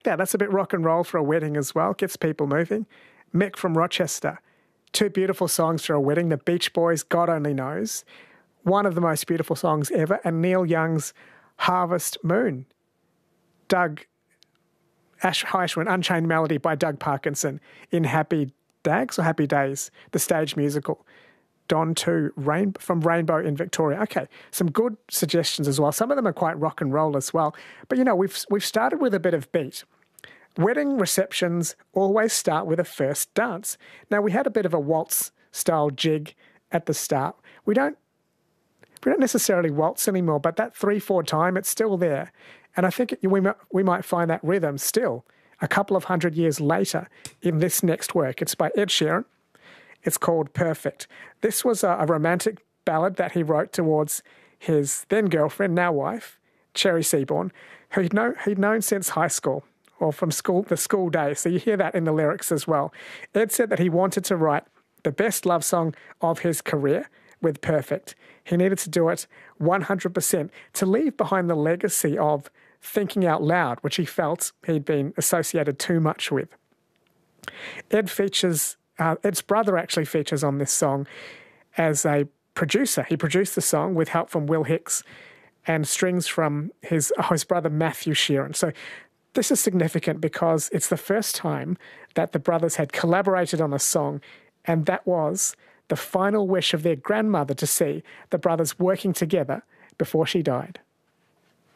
Yeah, that's a bit rock and roll for a wedding as well. Gets people moving. Mick from Rochester. Two beautiful songs for a wedding. The Beach Boys, God Only Knows. One of the most beautiful songs ever. And Neil Young's Harvest Moon. Doug Hirschman, Unchained Melody by Doug Parkinson in Happy Dags or Happy Days, the stage musical. Don 2 from Rainbow in Victoria. Okay, some good suggestions as well. Some of them are quite rock and roll as well. But, you know, we've started with a bit of beat. Wedding receptions always start with a first dance. Now, we had a bit of a waltz-style jig at the start. We don't necessarily waltz anymore, but that 3/4 time, it's still there. And I think we might find that rhythm still a couple of hundred years later in this next work. It's by Ed Sheeran. It's called Perfect. This was a romantic ballad that he wrote towards his then-girlfriend, now wife, Cherry Seaborn, who he'd known since high school or from the school days. So you hear that in the lyrics as well. Ed said that he wanted to write the best love song of his career with Perfect. He needed to do it 100% to leave behind the legacy of thinking out loud, which he felt he'd been associated too much with. Ed's brother actually features on this song as a producer. He produced the song with help from Will Hicks and strings from his brother Matthew Sheeran. So this is significant because it's the first time that the brothers had collaborated on a song, and that was the final wish of their grandmother to see the brothers working together before she died.